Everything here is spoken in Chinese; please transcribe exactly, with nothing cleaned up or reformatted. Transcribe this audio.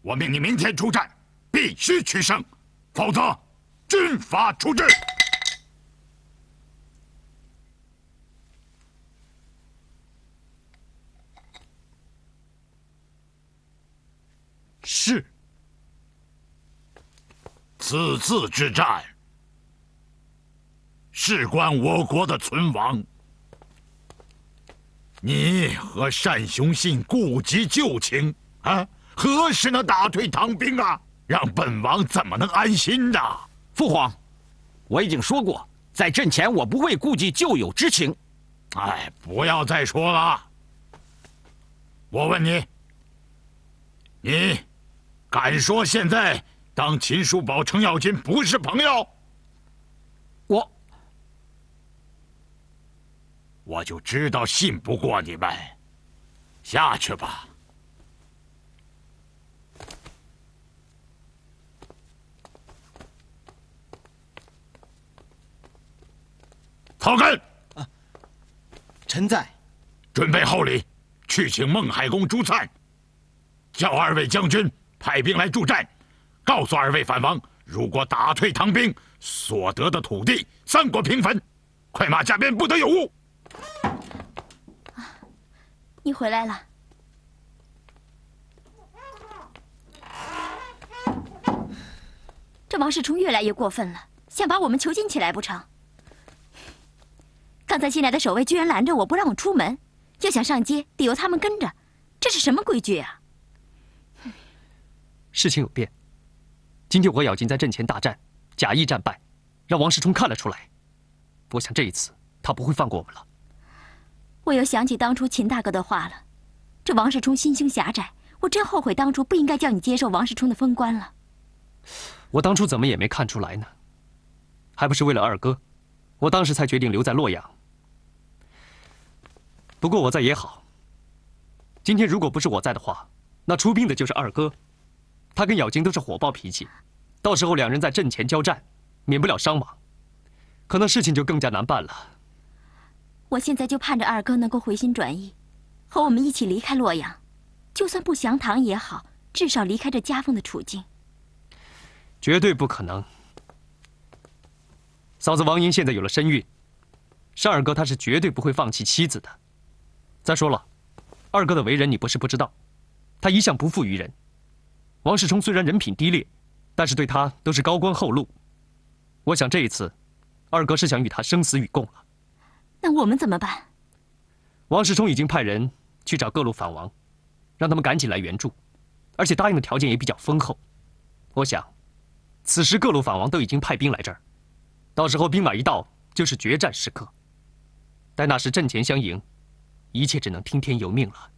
我命你明天出战，必须取胜，否则军法处置。 是。 此次之战，事关我国的存亡。你和单雄信顾及旧情啊，何时能打退唐兵啊？让本王怎么能安心呢？ 父皇，我已经说过，在阵前我不会顾及旧友之情。 哎，不要再说了。我问你，你敢说现在当秦叔宝、程咬金不是朋友？ 我我就知道信不过你们，下去吧。草根， 啊，臣在。 准备厚礼，去请孟海公朱粲，叫二位将军派兵来助战，告诉二位反王，如果打退唐兵，所得的土地三国平分，快马加鞭，不得有误。 你回来了。这王世充越来越过分了，想把我们囚禁起来不成？刚才进来的守卫居然拦着我不让我出门，要想上街得由他们跟着，这是什么规矩啊？ 事情有变，今天我咬金在阵前大战，假意战败，让王世充看了出来。我想这一次他不会放过我们了。 我又想起当初秦大哥的话了，这王世充心胸狭窄，我真后悔当初不应该叫你接受王世充的封官了。 我当初怎么也没看出来呢？还不是为了二哥，我当时才决定留在洛阳。不过我在也好。今天如果不是我在的话，那出兵的就是二哥。他跟咬金都是火爆脾气，到时候两人在阵前交战，免不了伤亡，可能事情就更加难办了。 我现在就盼着二哥能够回心转意，和我们一起离开洛阳，就算不降唐也好，至少离开这夹缝的处境。 绝对不可能。嫂子王英现在有了身孕，单二哥他是绝对不会放弃妻子的。再说了，二哥的为人你不是不知道，他一向不负于人。王世充虽然人品低劣，但是对他都是高官厚禄。我想这一次，二哥是想与他生死与共了。 那我们怎么办？ 王世充已经派人去找各路反王，让他们赶紧来援助，而且答应的条件也比较丰厚。我想，此时各路反王都已经派兵来这儿，到时候兵马一到，就是决战时刻。待那时阵前相迎，一切只能听天由命了。